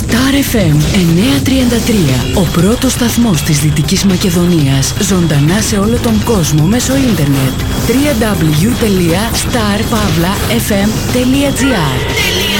Star FM 933, ο πρώτος σταθμός της Δυτικής Μακεδονίας, ζωντανά σε όλο τον κόσμο μέσω ίντερνετ. www.starpavlafm.gr